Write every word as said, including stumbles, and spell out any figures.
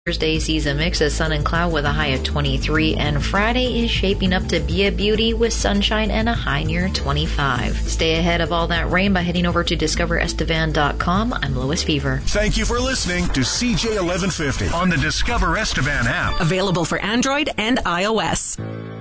Thursday sees a mix of sun and cloud with a high of twenty-three, and Friday is shaping up to be a beauty with sunshine and a high near twenty-five. Stay ahead of all that rain by heading over to discover estevan dot com. I'm Lois Fever. Thank you for listening to C J eleven fifty on the Discover Estevan app. Available for Android and iOS.